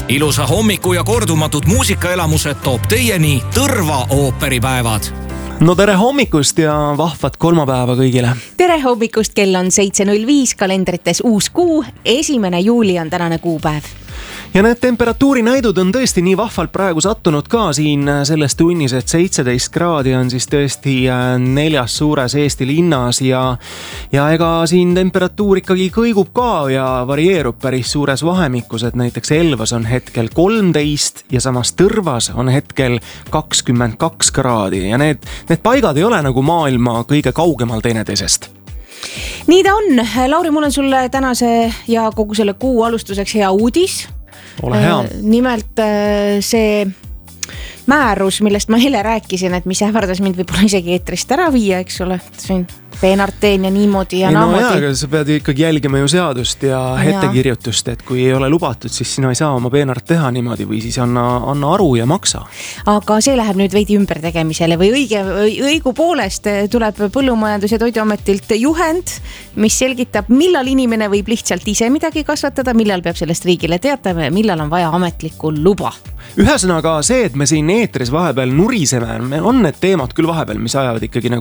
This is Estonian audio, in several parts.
Ilusa hommiku ja kordumatud muusikaelamused toob teieni Tõrva ooperipäevad. No tere hommikust ja vahvat kolmapäeva kõigile. Tere hommikust, kell on 7.05, kalendrites uus kuu, 1. juuli on tänane kuupäev. Ja need temperatuurinäidud on tõesti nii vahvalt praegu sattunud ka siin selles tunnis, et 17 kraadi on siis tõesti 4 suures Eesti linnas ja ega siin temperatuur ikkagi kõigub ka ja varieerub päris suures vahemikus, et näiteks Elvas on hetkel 13 ja samas Tõrvas on hetkel 22 kraadi ja need paigad ei ole nagu maailma kõige kaugemal teineteisest. Nii ta on. Lauri, mul on sulle tänase ja kogu selle kuu alustuseks hea uudis. Ole hea. Nimelt see määrus, millest ma eile rääkisin, et mis ähvardas mind võib-olla isegi eetrist ära viia, eks ole, siin peenart teen ja niimoodi ja naamodi. No jaa, sa pead ikkagi jälgima ju seadust ja ettekirjutust, et kui ei ole lubatud, siis sina ei saa oma peenart teha niimoodi või siis anna aru ja maksa. Aga see läheb nüüd veidi ümbertegemisele või õigupoolest tuleb Põllumajandus- ja Toiduametilt juhend, mis selgitab, millal inimene võib lihtsalt ise midagi kasvatada, millal peab sellest riigile teatama ja millal on vaja ametlikku luba. Ühesõnaga see, et me siin eetris vahepeal nuriseme, on need teemad küll vahepeal, mis ajavad ikkagi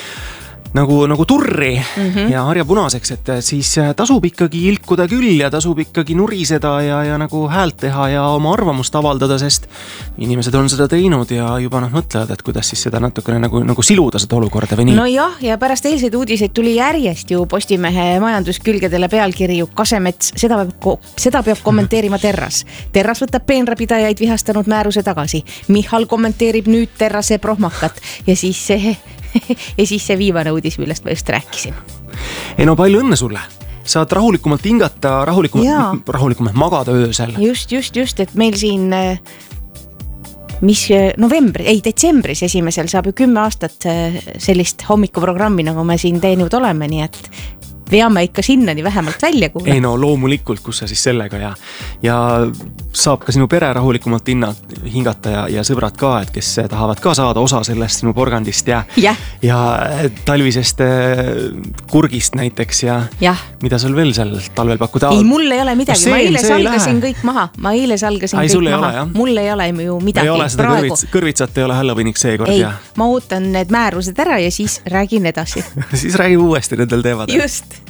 nagu turri ja harja punaseks, et siis tasub ikkagi ilkuda küll ja tasub ikkagi nuriseda ja nagu häält teha ja oma arvamust avaldada, sest inimesed on seda teinud ja juba mõtlevad, et kuidas siis seda natukene nagu siluda seda olukorda või nii. No jah, ja pärast eilseid uudiseid tuli järjest ju Postimehe majanduskülgedele pealkirju Kasemets, seda peab kommenteerima Terras. Terras võtab peenrapidajaid vihastanud määruse tagasi. Michal kommenteerib nüüd Terrase prohmakat ja siis see viimane uudis, millest ma just rääkisin. Ei no palju õnne sulle. Saad rahulikumalt hingata, rahulikumalt magada öösel. Just, et meil siin detsembris esimesel saab ju 10 aastat sellist hommikuprogrammi, nagu me siin teinud oleme, nii et veame ikka sinnani vähemalt välja kuule. Ei no loomulikult, kus sa siis sellega ja saab ka sinu pere rahulikumalt hingata ja sõbrad ka, et kes tahavad ka saada osa sellest sinu porgandist ja talvisest kurgist näiteks ja mida sul veel seal talvel pakkuda? Ei, mul ei ole midagi, ma eile salgasin kõik maha. Mul ei ole ju midagi. Ei ole seda kõrvitsat, ei ole Halloweeniks seekord. Ei, ma ootan need määrused ära ja siis räägin edasi. Siis räägi uuesti nendel teemadel. Just.